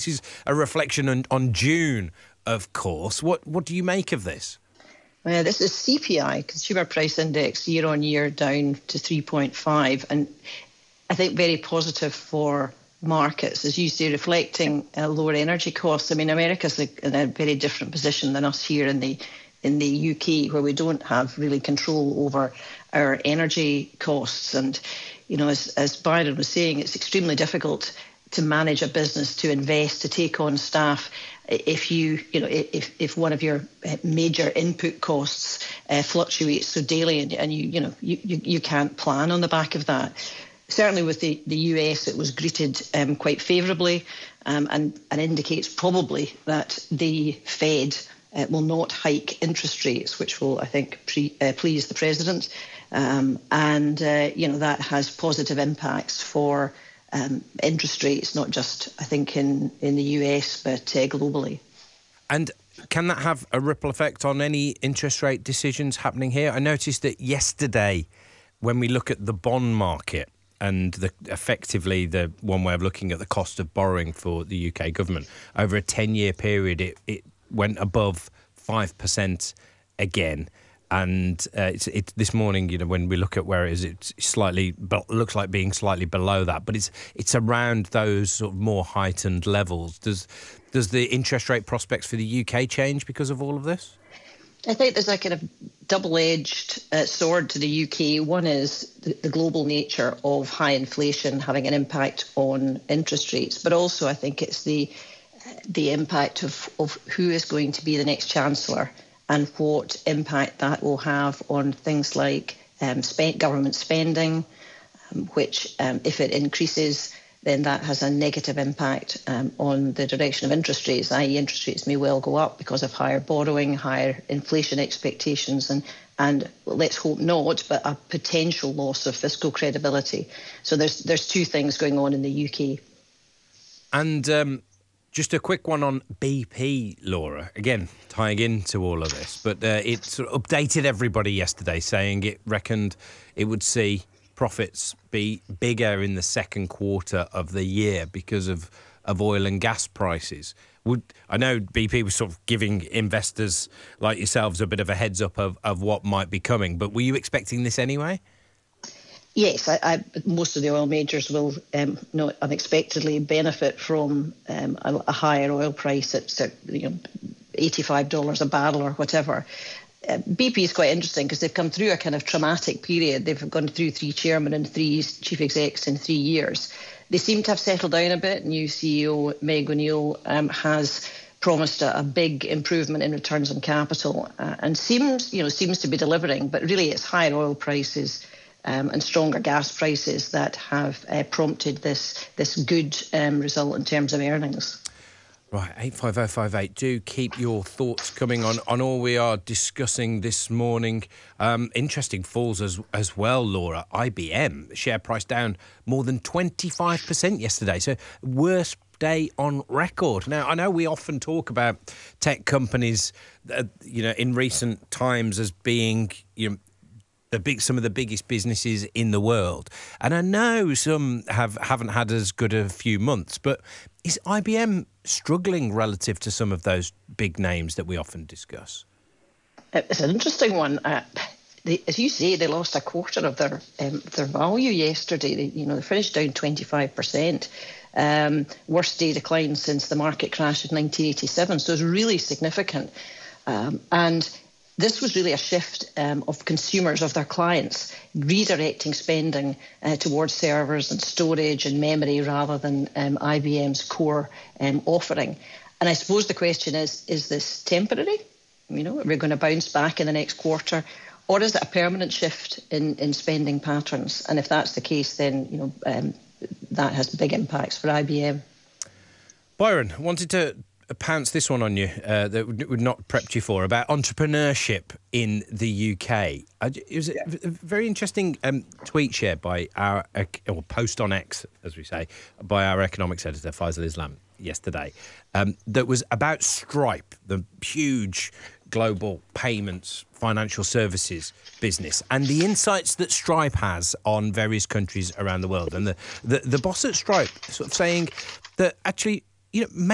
This is a reflection on June, of course. What do you make of this? Well, this is CPI, Consumer Price Index, year on year down to 3.5, and I think very positive for markets, as you say, reflecting lower energy costs. I mean, America's in a very different position than us here in the UK, where we don't have really control over our energy costs. And, as Byron was saying, it's extremely difficult to manage a business, to invest, to take on staff, if one of your major input costs fluctuates so daily, and you can't plan on the back of that. Certainly with the US, it was greeted quite favourably, and indicates probably that the Fed will not hike interest rates, which will, I think, please the president. That has positive impacts for interest rates, not just, I think, in the US, but globally. And can that have a ripple effect on any interest rate decisions happening here? I noticed that yesterday, when we look at the bond market, and effectively the one way of looking at the cost of borrowing for the UK government, over a 10-year period, it went above 5% again. And it's this morning, when we look at where it is, it's looks like being slightly below that, but it's around those sort of more heightened levels. Does the interest rate prospects for the UK change because of all of this? I think there's a kind of double-edged sword to the UK. One is the global nature of high inflation having an impact on interest rates, but also I think it's the impact of who is going to be the next Chancellor and what impact that will have on things like government spending, which if it increases, then that has a negative impact on the direction of interest rates, i.e. interest rates may well go up because of higher borrowing, higher inflation expectations, and let's hope not, but a potential loss of fiscal credibility. So there's two things going on in the UK. And just a quick one on BP, Laura, again, tying into all of this, but it sort of updated everybody yesterday saying it reckoned it would see profits be bigger in the second quarter of the year because of oil and gas prices. I know BP was sort of giving investors like yourselves a bit of a heads up of what might be coming, but were you expecting this anyway? Yes, most of the oil majors will not unexpectedly benefit from a higher oil price at $85 a barrel or whatever. BP is quite interesting because they've come through a kind of traumatic period. They've gone through 3 chairmen and 3 chief execs in 3 years. They seem to have settled down a bit. New CEO Meg O'Neill has promised a big improvement in returns on capital and seems to be delivering. But really, it's higher oil prices and stronger gas prices that have prompted this good result in terms of earnings. Right, 85058. Do keep your thoughts coming on all we are discussing this morning. Interesting falls as well, Laura. IBM, share price down more than 25% yesterday. So worst day on record. Now, I know we often talk about tech companies, in recent times as being, some of the biggest businesses in the world. And I know some haven't had as good a few months, but is IBM struggling relative to some of those big names that we often discuss? It's an interesting one. As you say, they lost a quarter of their value yesterday. They finished down 25%. Worst day decline since the market crash in 1987. So it's really significant. And this was really a shift of consumers, of their clients, redirecting spending towards servers and storage and memory rather than IBM's core offering. And I suppose the question is this temporary? Are we going to bounce back in the next quarter? Or is it a permanent shift in spending patterns? And if that's the case, then that has big impacts for IBM. Byron, wanted to pounce this one on you that we'd not prepped you for, about entrepreneurship in the UK. It was a very interesting tweet shared by or post on X, as we say, by our economics editor, Faisal Islam, yesterday, that was about Stripe, the huge global payments financial services business, and the insights that Stripe has on various countries around the world. And the boss at Stripe sort of saying that actually,